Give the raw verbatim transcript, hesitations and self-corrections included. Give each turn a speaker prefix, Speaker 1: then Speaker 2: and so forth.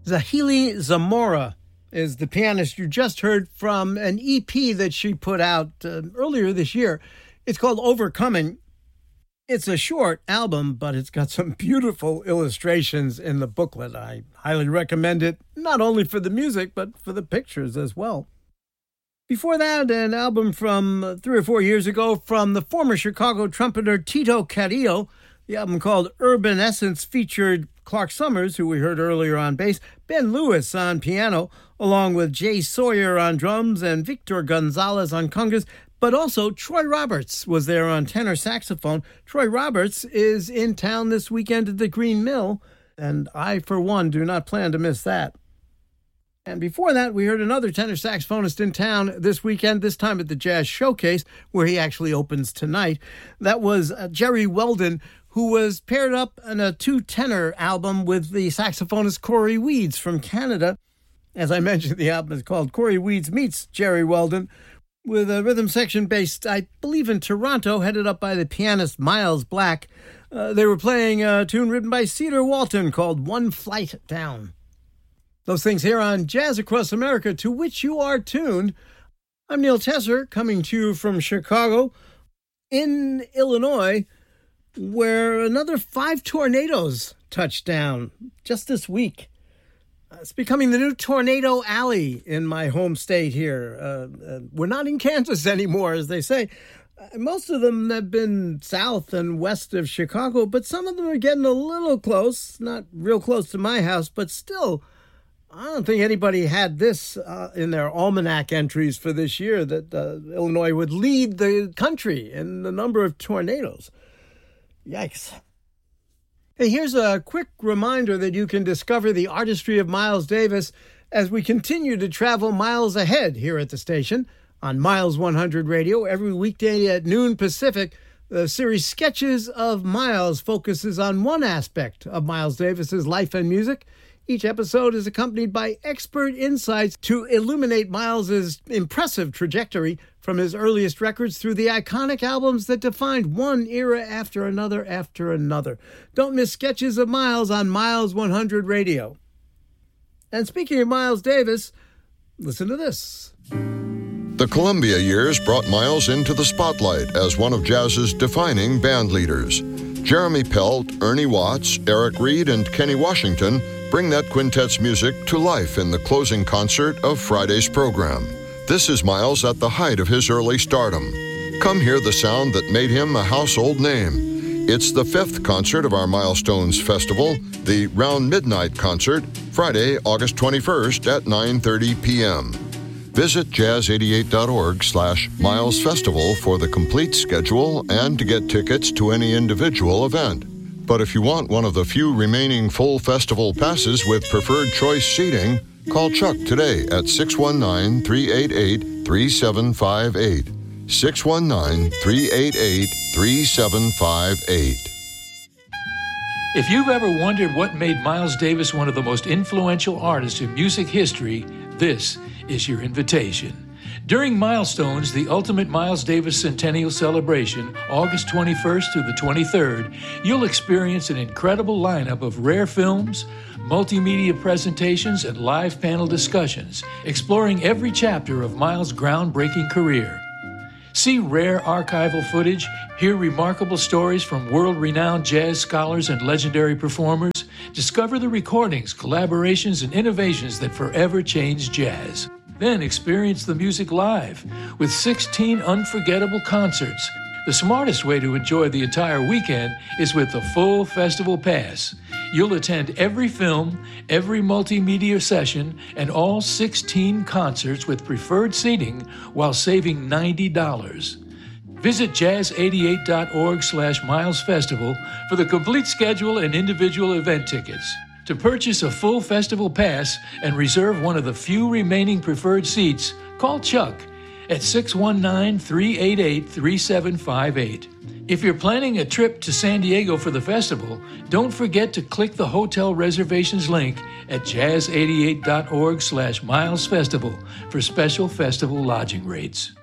Speaker 1: Zahili Zamora is the pianist you just heard from an E P that she put out uh, earlier this year. It's called Overcoming. It's a short album, but it's got some beautiful illustrations in the booklet. I highly recommend it, not only for the music, but for the pictures as well. Before that, an album from three or four years ago from the former Chicago trumpeter Tito Carrillo. The album called Urban Essence featured Clark Summers, who we heard earlier on bass, Ben Lewis on piano, along with Jay Sawyer on drums and Victor Gonzalez on congas, but also Troy Roberts was there on tenor saxophone. Troy Roberts is in town this weekend at the Green Mill, and I, for one, do not plan to miss that. And before that, we heard another tenor saxophonist in town this weekend, this time at the Jazz Showcase, where he actually opens tonight. That was uh, Jerry Weldon, who was paired up in a two-tenor album with the saxophonist Corey Weeds from Canada. As I mentioned, the album is called Corey Weeds Meets Jerry Weldon, with a rhythm section based, I believe, in Toronto, headed up by the pianist Miles Black. Uh, they were playing a tune written by Cedar Walton called One Flight Down. Those things here on Jazz Across America, to which you are tuned. I'm Neil Tesser, coming to you from Chicago. In Illinois, where another five tornadoes touched down just this week. Uh, it's becoming the new Tornado Alley in my home state here. Uh, uh, we're not in Kansas anymore, as they say. Uh, most of them have been south and west of Chicago, but some of them are getting a little close. Not real close to my house, but still, I don't think anybody had this uh, in their almanac entries for this year, that uh, Illinois would lead the country in the number of tornadoes. Yikes. Hey, here's a quick reminder that you can discover the artistry of Miles Davis as we continue to travel miles ahead here at the station on Miles one hundred Radio every weekday at noon Pacific. The series Sketches of Miles focuses on one aspect of Miles Davis's life and music. Each episode is accompanied by expert insights to illuminate Miles's impressive trajectory from his earliest records through the iconic albums that defined one era after another after another. Don't miss Sketches of Miles on Miles one hundred Radio. And speaking of Miles Davis, listen to this.
Speaker 2: The Columbia years brought Miles into the spotlight as one of jazz's defining band leaders. Jeremy Pelt, Ernie Watts, Eric Reed, and Kenny Washington bring that quintet's music to life in the closing concert of Friday's program. This is Miles at the height of his early stardom. Come hear the sound that made him a household name. It's the fifth concert of our Milestones Festival, the Round Midnight Concert, Friday, August twenty-first at nine thirty p.m. Visit jazz eighty-eight dot org slash Miles Festival for the complete schedule and to get tickets to any individual event. But if you want one of the few remaining full festival passes with preferred choice seating, call Chuck today at six one nine, three eight eight, three seven five eight. six one nine, three eight eight, three seven five eight.
Speaker 3: If you've ever wondered what made Miles Davis one of the most influential artists in music history, this is your invitation. During Milestones, the Ultimate Miles Davis Centennial Celebration, August twenty-first through the twenty-third, you'll experience an incredible lineup of rare films, multimedia presentations, and live panel discussions exploring every chapter of Miles' groundbreaking career. See rare archival footage, hear remarkable stories from world-renowned jazz scholars and legendary performers, discover the recordings, collaborations, and innovations that forever changed jazz. Then experience the music live with sixteen unforgettable concerts. The smartest way to enjoy the entire weekend is with the full festival pass. You'll attend every film, every multimedia session, and all sixteen concerts with preferred seating while saving ninety dollars. Visit jazz eighty-eight dot org slash Miles Festival for the complete schedule and individual event tickets. To purchase a full festival pass and reserve one of the few remaining preferred seats, call Chuck at six one nine, three eight eight, three seven five eight. If you're planning a trip to San Diego for the festival, don't forget to click the hotel reservations link at jazz eighty-eight dot org slash Miles Festival for special festival lodging rates.